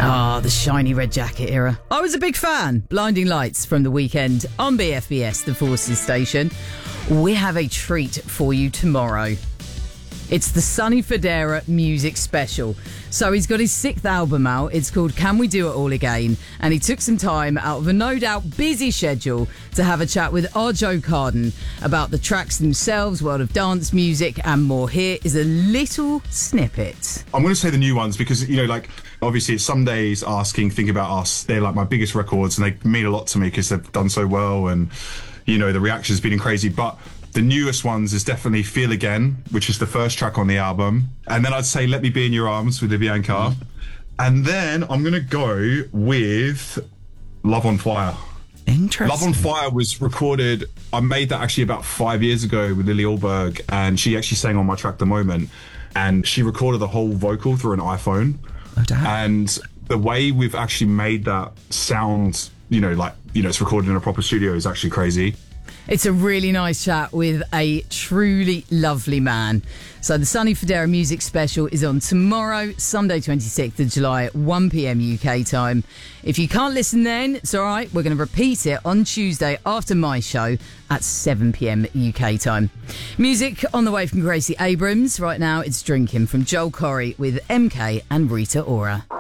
Ah, the shiny red jacket era. I was a big fan. Blinding Lights from The Weekend on BFBS, the Forces station. We have a treat for you tomorrow. It's the Sonny Fodera music special. So he's got his 6th album out. It's called Can We Do It All Again? And he took some time out of a no doubt busy schedule to have a chat with our Joe Carden about the tracks themselves, world of dance music and more. Here is a little snippet. I'm going to say the new ones because, you know, like, obviously it's Some Days, Asking, Think About Us. They're like my biggest records and they mean a lot to me because they've done so well and, you know, the reaction's been crazy. But the newest ones is definitely Feel Again, which is the first track on the album. And then I'd say Let Me Be in Your Arms with Vivian Carr. And then I'm going to go with Love on Fire. Interesting. Love on Fire was recorded, I made that actually about 5 years ago with Lily Alberg, and she actually sang on my track The Moment. And she recorded the whole vocal through an iPhone. Oh, damn. And the way we've actually made that sound, you know, like, you know, it's recorded in a proper studio is actually crazy. It's a really nice chat with a truly lovely man. So the Sonny Fodera music special is on tomorrow, Sunday 26th of July at 1 p.m. UK time. If you can't listen then, it's all right. We're going to repeat it on Tuesday after my show at 7 p.m. UK time. Music on the way from Gracie Abrams. Right now it's Drinking from Joel Corry with MK and Rita Ora.